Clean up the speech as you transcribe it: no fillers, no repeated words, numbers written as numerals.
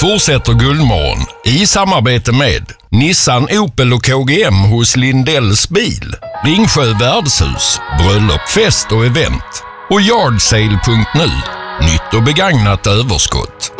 fortsätter Guldmorgon i samarbete med Nissan, Opel och KGM hos Lindells bil, Ringsjö värdshus, bröllop, fest och event och Yardsale.nu, nytt och begagnat överskott.